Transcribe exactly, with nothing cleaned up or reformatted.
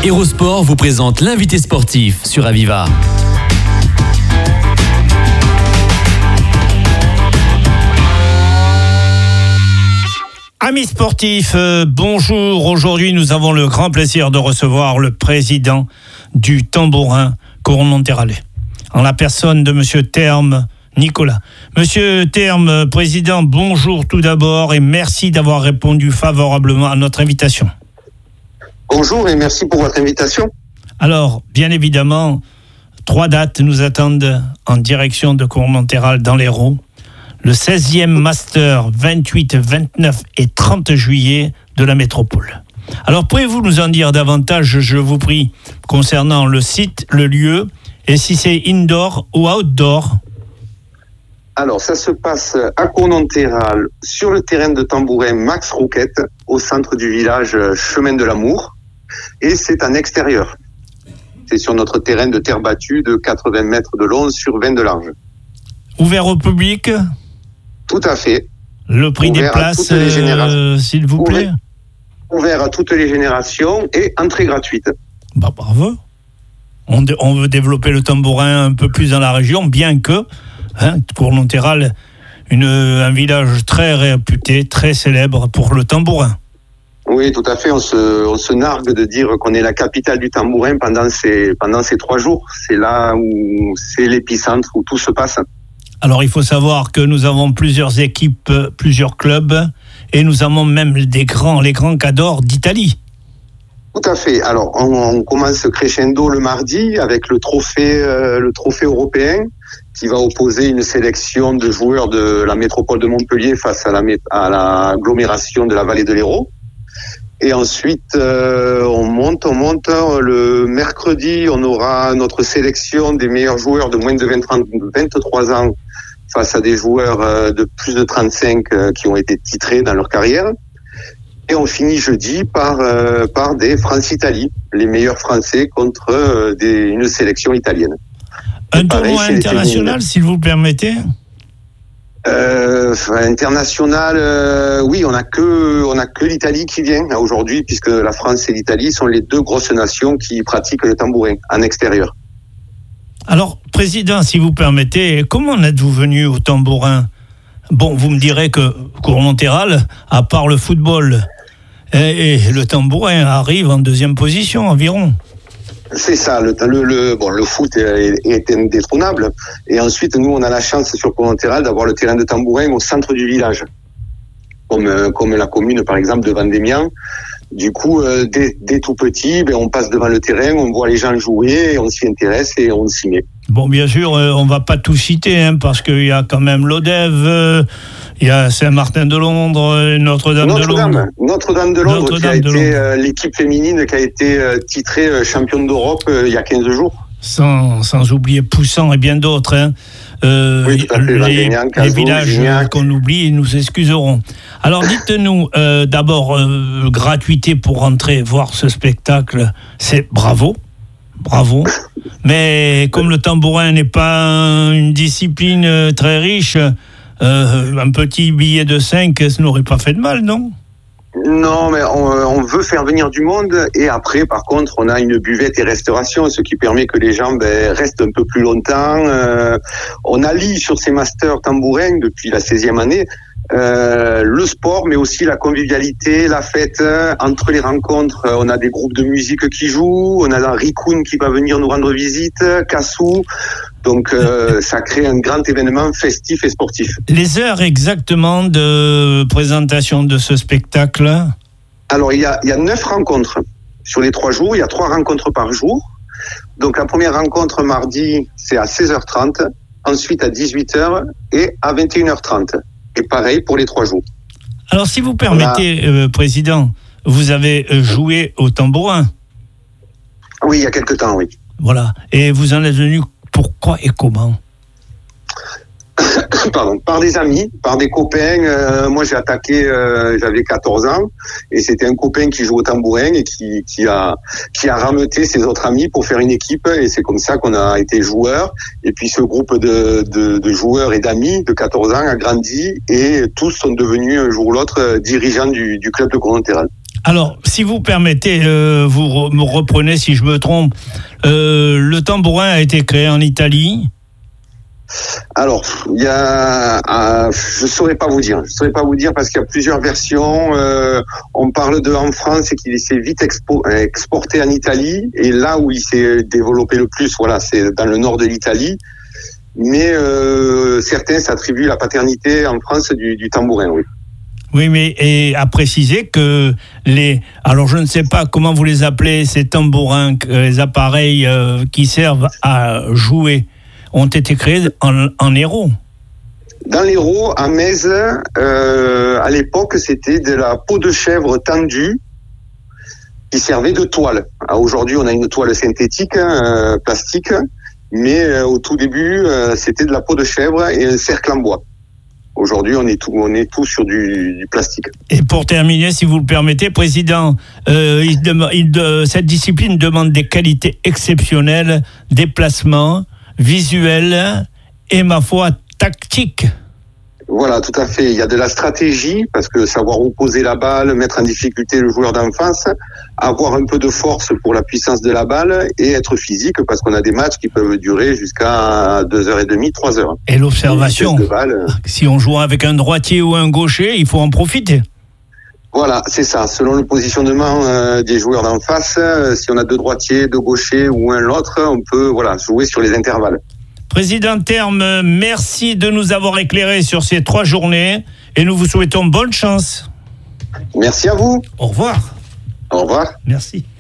Hérosport vous présente l'invité sportif sur Aviva. Amis sportifs, euh, bonjour. Aujourd'hui, nous avons le grand plaisir de recevoir le président du Tambourin Cournonterralais, en la personne de Monsieur Terme Nicolas. Monsieur Terme, président, bonjour tout d'abord et merci d'avoir répondu favorablement à notre invitation. Bonjour et merci pour votre invitation. Alors, bien évidemment, trois dates nous attendent en direction de Cournonterral dans l'Hérault. Le seizième Master vingt-huit, vingt-neuf et trente juillet de la métropole. Alors, pouvez-vous nous en dire davantage, je vous prie, concernant le site, le lieu, et si c'est indoor ou outdoor? Alors, ça se passe à Cournonterral, sur le terrain de tambourin Max Rouquette, au centre du village Chemin de l'Amour, et c'est en extérieur. C'est sur notre terrain de terre battue de quatre-vingts mètres de long sur vingt de large. Ouvert au public? Tout à fait. Le prix ouvert des places, euh, s'il vous plaît? Ouvert, ouvert à toutes les générations et entrée gratuite. Bah, bravo. On, de, on veut développer le tambourin un peu plus dans la région, bien que hein, Cournonterral, une, un village très réputé, très célèbre pour le tambourin. Oui, tout à fait. On se, on se nargue de dire qu'on est la capitale du tambourin pendant ces, pendant ces trois jours. C'est là où c'est l'épicentre, où tout se passe. Alors, il faut savoir que nous avons plusieurs équipes, plusieurs clubs, et nous avons même des grands, les grands cadors d'Italie. Tout à fait. Alors, on, on commence crescendo le mardi avec le trophée, euh, le trophée européen qui va opposer une sélection de joueurs de la métropole de Montpellier face à, la, à l'agglomération de la vallée de l'Hérault. Et ensuite, euh, on monte, on monte. Le mercredi, on aura notre sélection des meilleurs joueurs de moins de vingt, vingt-trois ans face à des joueurs de plus de trente-cinq qui ont été titrés dans leur carrière. Et on finit jeudi par, euh, par des France-Italie, les meilleurs Français contre euh, des, une sélection italienne. Un tournoi international, s'il vous permettez? Euh, international, euh, oui, on n'a que, on a que l'Italie qui vient aujourd'hui, puisque la France et l'Italie sont les deux grosses nations qui pratiquent le tambourin en extérieur. Alors, président, si vous permettez, comment en êtes-vous venu au tambourin? Bon, vous me direz que Cournonterral, à part le football, et, et le tambourin arrive en deuxième position environ. C'est ça, le, le, le, bon, le foot est, est indétrônable. Et ensuite, nous, on a la chance sur Cournonterral d'avoir le terrain de tambourin au centre du village, comme, comme la commune, par exemple, de Vendémian. Du coup, euh, dès, dès tout petit, ben, on passe devant le terrain, on voit les gens jouer, on s'y intéresse et on s'y met. Bon, bien sûr, euh, on ne va pas tout citer, hein, parce qu'il y a quand même l'Odève, euh, il y a Saint-Martin-de-Londres, euh, Notre-Dame, Notre-Dame de Londres. Notre-Dame de Londres, Notre-Dame qui a de été Londres. Euh, l'équipe féminine qui a été euh, titrée euh, championne d'Europe euh, il y a quinze jours. Sans, sans oublier Poussan et bien d'autres. Hein. Euh, oui, tout à fait. Les, les villages Gignac. Qu'on oublie, nous excuserons. Alors dites-nous, euh, d'abord, euh, gratuité pour rentrer voir ce spectacle, c'est bravo, bravo. Mais comme le tambourin n'est pas une discipline très riche, euh, un petit billet de cinq, ça n'aurait pas fait de mal, non ? Non, mais on, on veut faire venir du monde et après, par contre, on a une buvette et restauration, ce qui permet que les gens ben, restent un peu plus longtemps. Euh, on allie sur ces masters tambourins depuis la seizième année euh, le sport, mais aussi la convivialité, la fête. Entre les rencontres, on a des groupes de musique qui jouent, on a la Rikun qui va venir nous rendre visite, Kassou. Donc, euh, ça crée un grand événement festif et sportif. Les heures exactement de présentation de ce spectacle? Alors, il y a, il y a neuf rencontres. Sur les trois jours, il y a trois rencontres par jour. Donc, la première rencontre mardi, c'est à seize heures trente, ensuite à dix-huit heures et à vingt et une heures trente. Et pareil pour les trois jours. Alors, si vous permettez, a... euh, Président, vous avez joué au tambourin? Oui, il y a quelque temps, oui. Voilà. Et vous en êtes venu pourquoi et comment? Pardon, par des amis, par des copains. Euh, moi, j'ai attaqué, euh, j'avais quatorze ans, et c'était un copain qui joue au tambourin et qui, qui a, qui a rameuté ses autres amis pour faire une équipe, et c'est comme ça qu'on a été joueurs. Et puis, ce groupe de, de, de joueurs et d'amis de quatorze ans a grandi, et tous sont devenus un jour ou l'autre dirigeants du, du club de Cournonterral. Alors, si vous permettez, euh, vous re- me reprenez si je me trompe. Euh, le tambourin a été créé en Italie. Alors, il y a, euh, je saurais pas vous dire. Je saurais pas vous dire parce qu'il y a plusieurs versions. Euh, on parle de en France et qu'il s'est vite expo- exporté en Italie. Et là où il s'est développé le plus, voilà, c'est dans le nord de l'Italie. Mais euh, certains s'attribuent la paternité en France du, du tambourin, oui. Oui, mais et à préciser que les, alors je ne sais pas comment vous les appelez, ces tambourins, les appareils euh, qui servent à jouer, ont été créés en, en hérault. Dans l'Hérault, à Metz, euh, à l'époque, c'était de la peau de chèvre tendue qui servait de toile. Alors, aujourd'hui, on a une toile synthétique, euh, plastique, mais euh, au tout début, euh, c'était de la peau de chèvre et un cercle en bois. Aujourd'hui, on est tout, on est tout sur du, du plastique. Et pour terminer, si vous le permettez, Président, euh, il dem- il de- cette discipline demande des qualités exceptionnelles, déplacement, visuel et, ma foi, tactique. Voilà, tout à fait. Il y a de la stratégie, parce que savoir où poser la balle, mettre en difficulté le joueur d'en face, avoir un peu de force pour la puissance de la balle et être physique, parce qu'on a des matchs qui peuvent durer jusqu'à deux heures trente, trois heures. Et l'observation, de balle. Si on joue avec un droitier ou un gaucher, il faut en profiter. Voilà, c'est ça. Selon le positionnement euh, des joueurs d'en face, euh, si on a deux droitiers, deux gauchers ou un l'autre, on peut voilà jouer sur les intervalles. Président Terme, merci de nous avoir éclairés sur ces trois journées et nous vous souhaitons bonne chance. Merci à vous. Au revoir. Au revoir. Merci.